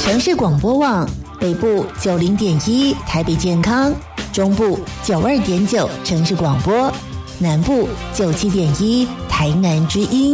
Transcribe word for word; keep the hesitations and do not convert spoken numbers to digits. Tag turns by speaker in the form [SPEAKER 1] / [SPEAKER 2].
[SPEAKER 1] 城市广播网，北部九零点一台北健康，中部九二点九城市广播，南部九七点一台南之音。